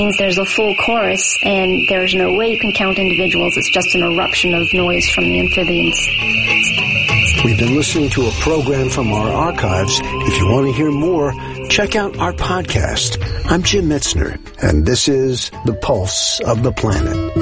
There's a full chorus, and there's no way you can count individuals. It's just an eruption of noise from the amphibians. We've been listening to a program from our archives. If you want to hear more, check out our podcast. I'm Jim Metzner, and this is The Pulse of the Planet.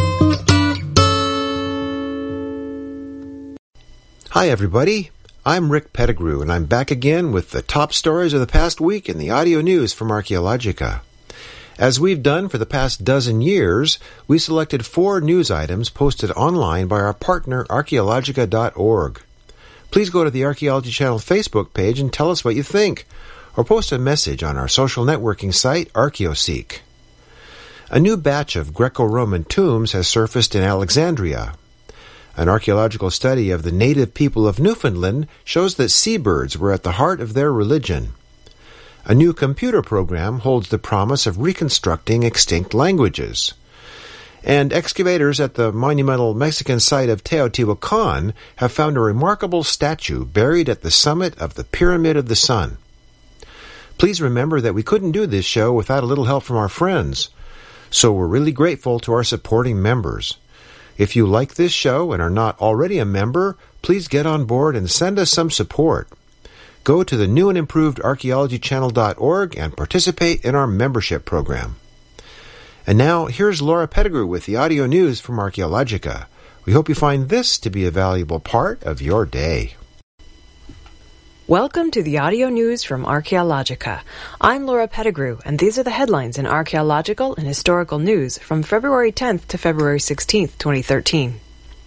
Hi, everybody. I'm Rick Pettigrew, and I'm back again with the top stories of the past week in the audio news from Archaeologica. As we've done for the past dozen years, we selected 4 news items posted online by our partner, Archaeologica.org. Please go to the Archaeology Channel Facebook page and tell us what you think, or post a message on our social networking site, Archaeoseek. A new batch of Greco-Roman tombs has surfaced in Alexandria. An archaeological study of the native people of Newfoundland shows that seabirds were at the heart of their religion. A new computer program holds the promise of reconstructing extinct languages. And excavators at the monumental Mexican site of Teotihuacan have found a remarkable statue buried at the summit of the Pyramid of the Sun. Please remember that we couldn't do this show without a little help from our friends, so we're really grateful to our supporting members. If you like this show and are not already a member, please get on board and send us some support. Go to the new and improved archaeologychannel.org and participate in our membership program. And now, here's Laura Pettigrew with the audio news from Archaeologica. We hope you find this to be a valuable part of your day. Welcome to the audio news from Archaeologica. I'm Laura Pettigrew, and these are the headlines in archaeological and historical news from February 10th to February 16th, 2013.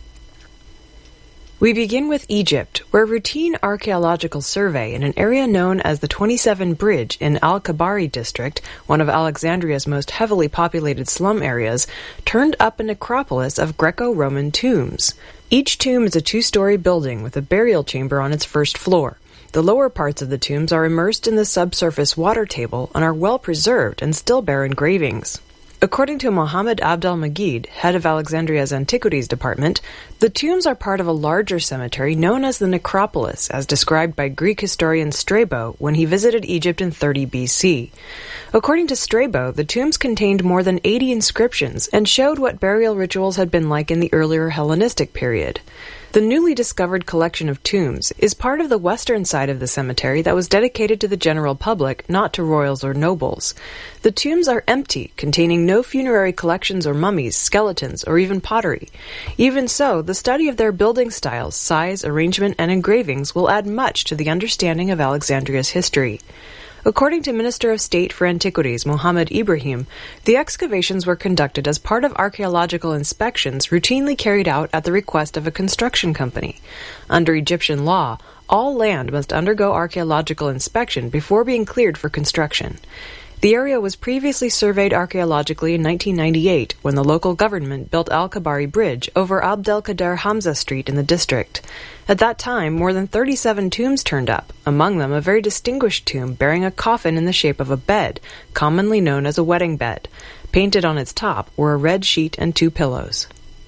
We begin with Egypt, where a routine archaeological survey in an area known as the 27 Bridge in Al-Kabari district, one of Alexandria's most heavily populated slum areas, turned up a necropolis of Greco-Roman tombs. Each tomb is a 2-story building with a burial chamber on its first floor. The lower parts of the tombs are immersed in the subsurface water table and are well preserved and still bear engravings. According to Mohammed Abdel-Magid, head of Alexandria's Antiquities Department, the tombs are part of a larger cemetery known as the Necropolis, as described by Greek historian Strabo when he visited Egypt in 30 BC. According to Strabo, the tombs contained more than 80 inscriptions and showed what burial rituals had been like in the earlier Hellenistic period. The newly discovered collection of tombs is part of the western side of the cemetery that was dedicated to the general public, not to royals or nobles. The tombs are empty, containing no funerary collections or mummies, skeletons, or even pottery. Even so, the study of their building styles, size, arrangement, and engravings will add much to the understanding of Alexandria's history. According to Minister of State for Antiquities Mohammed Ibrahim, the excavations were conducted as part of archaeological inspections routinely carried out at the request of a construction company. Under Egyptian law, all land must undergo archaeological inspection before being cleared for construction. The area was previously surveyed archaeologically in 1998 when the local government built Al-Kabari Bridge over Abdelkader Hamza Street in the district. At that time, more than 37 tombs turned up, among them a very distinguished tomb bearing a coffin in the shape of a bed, commonly known as a wedding bed. Painted on its top were a red sheet and 2 pillows.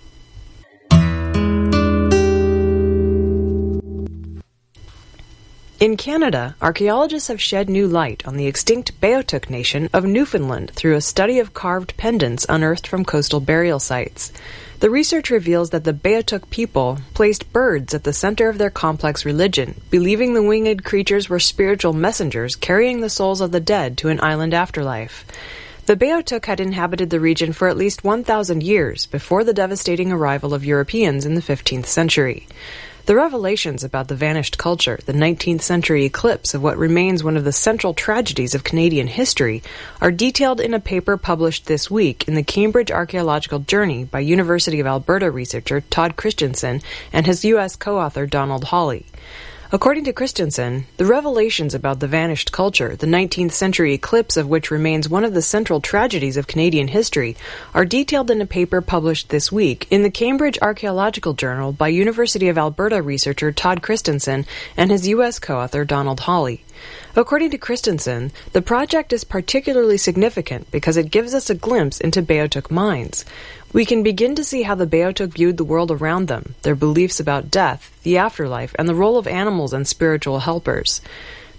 In Canada, archaeologists have shed new light on the extinct Beothuk Nation of Newfoundland through a study of carved pendants unearthed from coastal burial sites. The research reveals that the Beothuk people placed birds at the center of their complex religion, believing the winged creatures were spiritual messengers carrying the souls of the dead to an island afterlife. The Beothuk had inhabited the region for at least 1,000 years before the devastating arrival of Europeans in the 15th century. The revelations about the vanished culture, the 19th century eclipse of what remains one of the central tragedies of Canadian history, are detailed in a paper published this week in the Cambridge Archaeological Journey by University of Alberta researcher Todd Christensen and his U.S. co-author Donald Hawley. According to Christensen, the revelations about the vanished culture, the 19th century eclipse of which remains one of the central tragedies of Canadian history, are detailed in a paper published this week in the Cambridge Archaeological Journal by University of Alberta researcher Todd Christensen and his U.S. co-author Donald Hawley. According to Christensen, the project is particularly significant because it gives us a glimpse into Beothuk minds. We can begin to see how the Beothuk viewed the world around them, their beliefs about death, the afterlife, and the role of animals and spiritual helpers.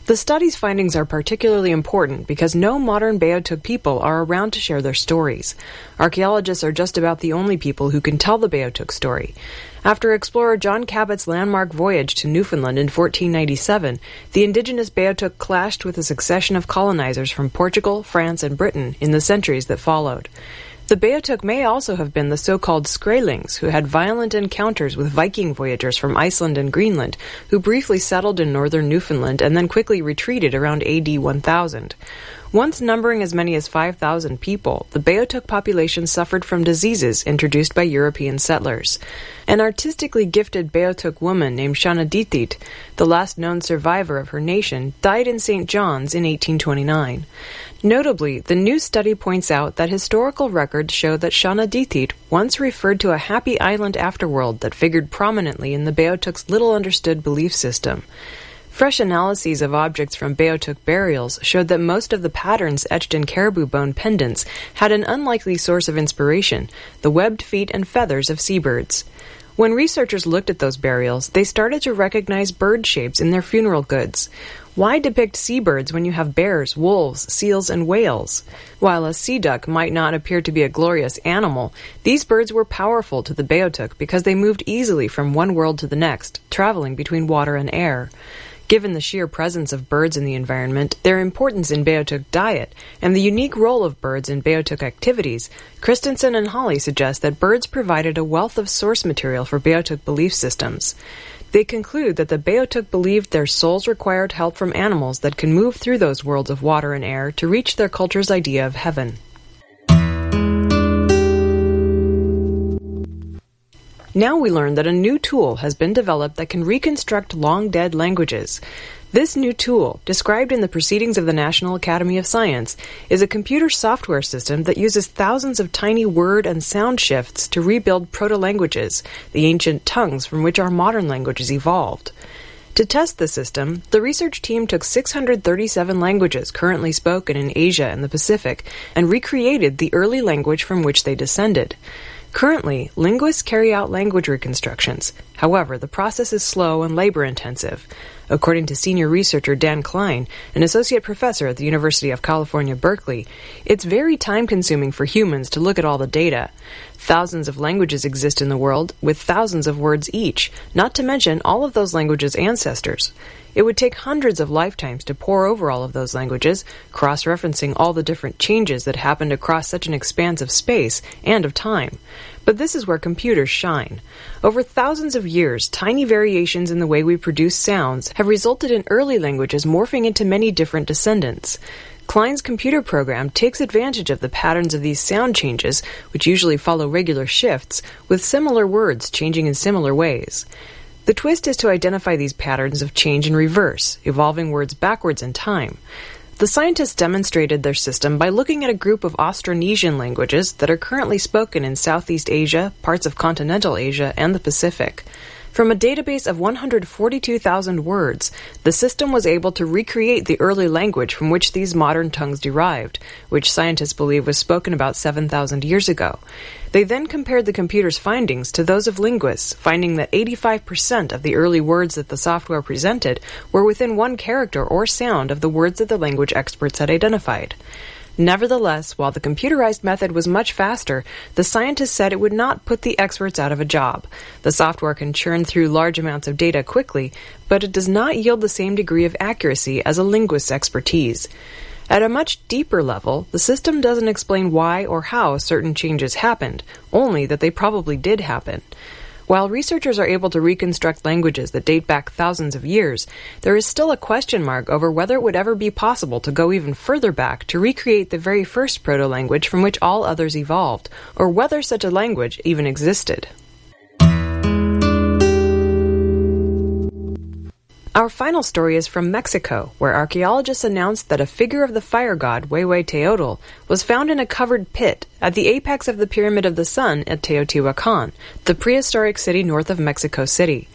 The study's findings are particularly important because no modern Beothuk people are around to share their stories. Archaeologists are just about the only people who can tell the Beothuk story. After explorer John Cabot's landmark voyage to Newfoundland in 1497, the indigenous Beothuk clashed with a succession of colonizers from Portugal, France, and Britain in the centuries that followed. The Beothuk may also have been the so-called Skraelings, who had violent encounters with Viking voyagers from Iceland and Greenland, who briefly settled in northern Newfoundland and then quickly retreated around AD 1000. Once numbering as many as 5,000 people, the Beothuk population suffered from diseases introduced by European settlers. An artistically gifted Beothuk woman named Shanadithit, the last known survivor of her nation, died in St. John's in 1829. Notably, the new study points out that historical records show that Shanadithit once referred to a happy island afterworld that figured prominently in the Beothuk's little-understood belief system. Fresh analyses of objects from Beothuk burials showed that most of the patterns etched in caribou bone pendants had an unlikely source of inspiration, the webbed feet and feathers of seabirds. When researchers looked at those burials, they started to recognize bird shapes in their funeral goods. Why depict seabirds when you have bears, wolves, seals, and whales? While a sea duck might not appear to be a glorious animal, these birds were powerful to the Beothuk because they moved easily from one world to the next, traveling between water and air. Given the sheer presence of birds in the environment, their importance in Beothuk diet, and the unique role of birds in Beothuk activities, Christensen and Hawley suggest that birds provided a wealth of source material for Beothuk belief systems. They conclude that the Beothuk believed their souls required help from animals that can move through those worlds of water and air to reach their culture's idea of heaven. Now we learn that a new tool has been developed that can reconstruct long-dead languages. This new tool, described in the Proceedings of the National Academy of Science, is a computer software system that uses thousands of tiny word and sound shifts to rebuild proto-languages, the ancient tongues from which our modern languages evolved. To test the system, the research team took 637 languages currently spoken in Asia and the Pacific and recreated the early language from which they descended. Currently, linguists carry out language reconstructions. However, the process is slow and labor-intensive. According to senior researcher Dan Klein, an associate professor at the University of California, Berkeley, it's very time-consuming for humans to look at all the data. Thousands of languages exist in the world, with thousands of words each, not to mention all of those languages' ancestors. It would take hundreds of lifetimes to pore over all of those languages, cross-referencing all the different changes that happened across such an expanse of space and of time. But this is where computers shine. Over thousands of years, tiny variations in the way we produce sounds have resulted in early languages morphing into many different descendants. Klein's computer program takes advantage of the patterns of these sound changes, which usually follow regular shifts, with similar words changing in similar ways. The twist is to identify these patterns of change in reverse, evolving words backwards in time. The scientists demonstrated their system by looking at a group of Austronesian languages that are currently spoken in Southeast Asia, parts of continental Asia, and the Pacific. From a database of 142,000 words, the system was able to recreate the early language from which these modern tongues derived, which scientists believe was spoken about 7,000 years ago. They then compared the computer's findings to those of linguists, finding that 85% of the early words that the software presented were within one character or sound of the words that the language experts had identified. Nevertheless, while the computerized method was much faster, the scientists said it would not put the experts out of a job. The software can churn through large amounts of data quickly, but it does not yield the same degree of accuracy as a linguist's expertise. At a much deeper level, the system doesn't explain why or how certain changes happened, only that they probably did happen. While researchers are able to reconstruct languages that date back thousands of years, there is still a question mark over whether it would ever be possible to go even further back to recreate the very first proto-language from which all others evolved, or whether such a language even existed. Our final story is from Mexico, where archaeologists announced that a figure of the fire god Huehueteotl was found in a covered pit at the apex of the Pyramid of the Sun at Teotihuacan, the prehistoric city north of Mexico City.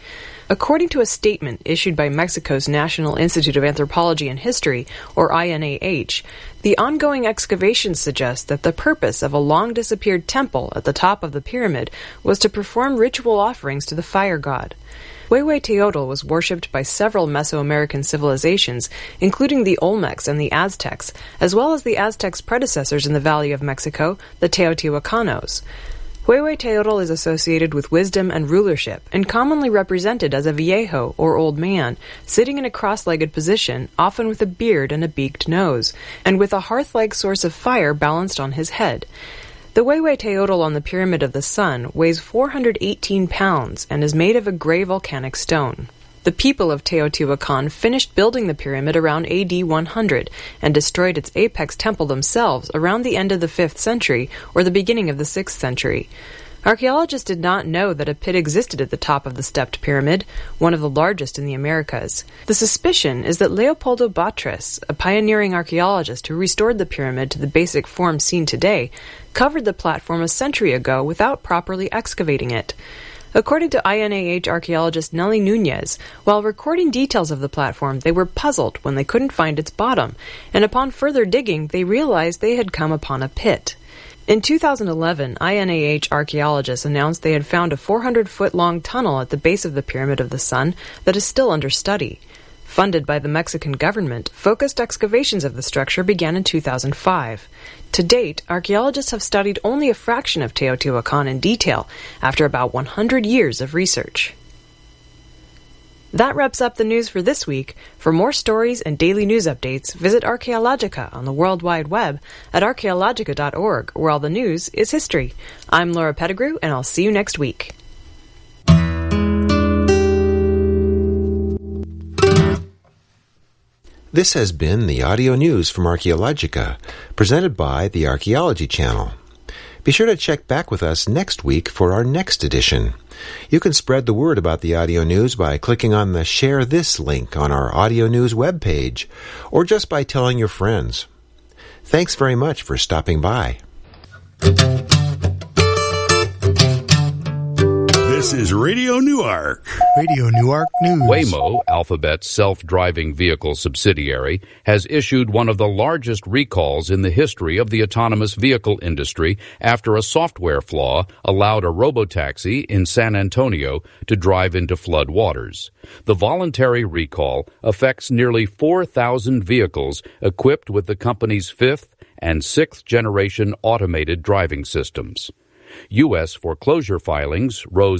According to a statement issued by Mexico's National Institute of Anthropology and History, or INAH, the ongoing excavations suggest that the purpose of a long-disappeared temple at the top of the pyramid was to perform ritual offerings to the fire god. Huehueteotl was worshipped by several Mesoamerican civilizations, including the Olmecs and the Aztecs, as well as the Aztecs' predecessors in the Valley of Mexico, the Teotihuacanos. Huehueteotl is associated with wisdom and rulership, and commonly represented as a viejo, or old man, sitting in a cross-legged position, often with a beard and a beaked nose, and with a hearth-like source of fire balanced on his head. The Huehueteotl on the Pyramid of the Sun weighs 418 pounds and is made of a gray volcanic stone. The people of Teotihuacan finished building the pyramid around AD 100 and destroyed its apex temple themselves around the end of the 5th century or the beginning of the 6th century. Archaeologists did not know that a pit existed at the top of the stepped pyramid, one of the largest in the Americas. The suspicion is that Leopoldo Batres, a pioneering archaeologist who restored the pyramid to the basic form seen today, covered the platform a century ago without properly excavating it. According to INAH archaeologist Nelly Nunez, while recording details of the platform, they were puzzled when they couldn't find its bottom, and upon further digging, they realized they had come upon a pit. In 2011, INAH archaeologists announced they had found a 400-foot-long tunnel at the base of the Pyramid of the Sun that is still under study. Funded by the Mexican government, focused excavations of the structure began in 2005. To date, archaeologists have studied only a fraction of Teotihuacan in detail after about 100 years of research. That wraps up the news for this week. For more stories and daily news updates, visit Archaeologica on the World Wide Web at archaeologica.org, where all the news is history. I'm Laura Pettigrew, and I'll see you next week. This has been the audio news from Archaeologica, presented by the Archaeology Channel. Be sure to check back with us next week for our next edition. You can spread the word about the audio news by clicking on the Share This link on our audio news webpage, or just by telling your friends. Thanks very much for stopping by. This is Radio Newark. Radio Newark News. Waymo, Alphabet's self-driving vehicle subsidiary, has issued one of the largest recalls in the history of the autonomous vehicle industry after a software flaw allowed a robotaxi in San Antonio to drive into flood waters. The voluntary recall affects nearly 4,000 vehicles equipped with the company's 5th and 6th generation automated driving systems. U.S. foreclosure filings rose